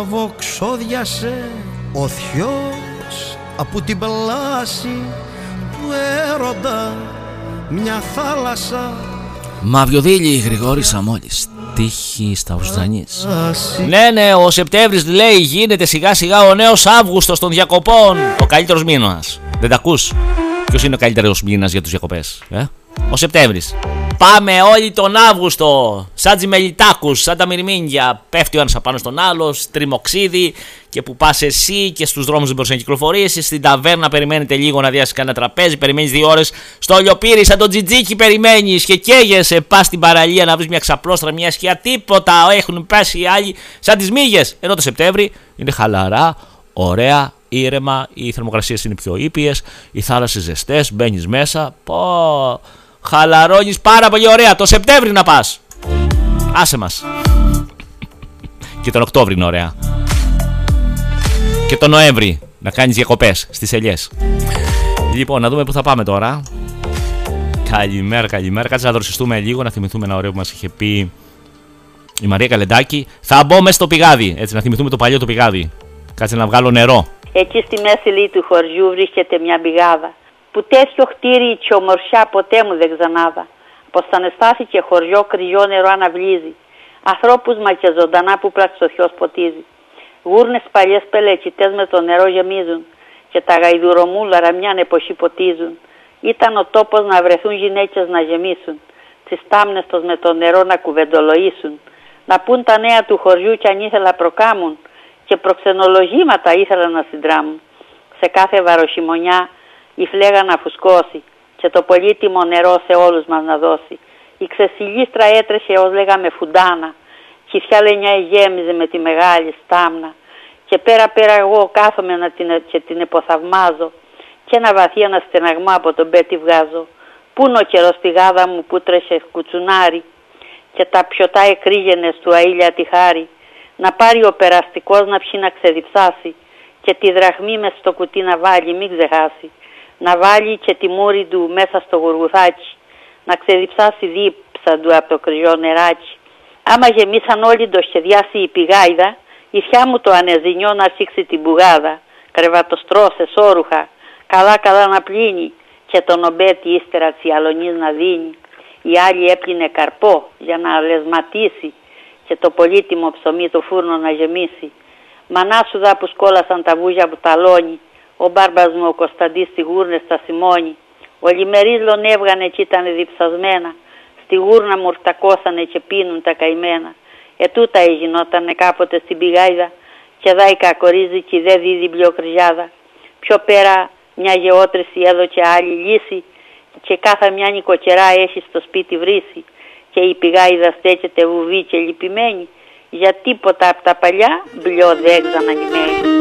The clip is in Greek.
Βοξόδιασε ο θειός από την πλάση του έρωτα μια θάλασσα. Μαυριοδήλη Γρηγόρη Σαμόλης, τύχη στα Ουσδανής. Ναι, ο Σεπτέμβρης λέει γίνεται σιγά σιγά ο νέος Αύγουστος των διακοπών. Ο καλύτερος μήνας. Δεν τα ακούς? Ποιος είναι ο καλύτερος μήνας για τους διακοπές? Ο Σεπτέμβρης. Πάμε όλοι τον Αύγουστο, σαν τζιμελιτάκους, σαν τα μυρμήγκια. Πέφτει ο ένας απάνω στον άλλο, τριμοξίδι, και που πας εσύ και στους δρόμους δεν μπορείς να κυκλοφορήσεις. Στην ταβέρνα περιμένετε λίγο να διάσεις κανένα τραπέζι, περιμένεις 2 ώρες. Στο λιοπύρι, σαν τον τζιτζίκι περιμένεις και καίγεσαι. Πας στην παραλία να βρεις μια ξαπλώστρα, μια σκιά, τίποτα. Έχουν πέσει οι άλλοι σαν τις μύγες. Ενώ το Σεπτέμβρη είναι χαλαρά, ωραία, ήρεμα, οι θερμοκρασίες είναι πιο ήπιες, οι θάλασσες ζεστές, μπαίνεις μέσα. Χαλαρώνεις πάρα πολύ ωραία. Το Σεπτέμβρη να πας. Άσε μας. Και τον Οκτώβρη είναι ωραία. Και τον Νοέμβρη να κάνεις διακοπές στις ελιές. Λοιπόν, να δούμε πού θα πάμε τώρα. Καλημέρα. Κάτσε να δροσιστούμε λίγο, να θυμηθούμε ένα ωραίο που μας είχε πει η Μαρία Καλεντάκη. Θα μπω μέσα στο πηγάδι. Έτσι, να θυμηθούμε το παλιό το πηγάδι. Κάτσε να βγάλω νερό. Εκεί στη μέση λέει του χωριού βρίσκεται μια πηγάδα, που τέτοιο χτίρι και ομορφιά ποτέ μου δεν ξανάδα. Πως θα ανεστάθηκε χωριό κρυό νερό αναβλύζει, ανθρώπους μα και ζωντανά που πλαξιωθιός ποτίζει. Γούρνες παλιές πελεκητές με το νερό γεμίζουν και τα γαϊδουρομούλαρα μιαν εποχή ποτίζουν. Ήταν ο τόπος να βρεθούν γυναίκες να γεμίσουν, τις τάμνεστος με το νερό να κουβεντολογήσουν, να πούν τα νέα του χωριού κι αν ήθελα προκάμουν, και προξενολογήματα ήθελαν να συντράμουν. Σε κάθε βαροχειμονιά η φλέγα να φουσκώσει και το πολύτιμο νερό σε όλους μας να δώσει. Η ξεσιλίστρα έτρεχε ως λέγαμε φουντάνα και η φιαλενιά γέμιζε με τη μεγάλη στάμνα, και πέρα εγώ κάθομαι και την εποθαυμάζω και ένα βαθύ αναστεναγμό από τον πέτη βγάζω. Πού είναι ο καιρός πηγάδα μου που τρέχε κουτσουνάρι και τα πιωτά εκρήγαινε του αήλια τη χάρη, να πάρει ο περαστικός να πιει να ξεδιψάσει και τη δραχμή μες στο κουτί να βάλει, μην ξεχάσει. Να βάλει και τη μούρη του μέσα στο γουργουθάκι, να ξεδιψάσει δίψα του από το κρυό νεράκι. Άμα γεμίσαν όλοι το σχεδιάσει η πηγάιδα, η θιά μου το ανεζηνιό να σήξει την πουγάδα, κρεβατοστρώσες, όρουχα, καλά να πλύνει και τον ομπέτη ύστερα της αλωνής να δίνει. Η άλλη έπλυνε καρπό για να αλεσματίσει και το πολύτιμο ψωμί το φούρνο να γεμίσει. Μανάσουδα που σκόλασαν τα βούζια που ταλώνει, ο μπάρμπας μου ο Κωνσταντής στη γούρνες στα σημώνει. Ο λιμερής λονεύγανε κι ήταν διψασμένα, στη γούρνα μου ορτακώσανε και πίνουν τα καημένα. Τούτα έγινότανε κάποτε στην πηγάιδα και δάει κακορίζει κι δε δίδει μπλιοκριζιάδα. Πιο πέρα μια γεώτρηση έδωκε άλλη λύση και κάθε μια νοικοκυρά έχει στο σπίτι βρύση, και η πηγάιδα στέκεται βουβή και λυπημένη, για τίποτα από τα παλιά μπλιό δεν ξαναγημένη.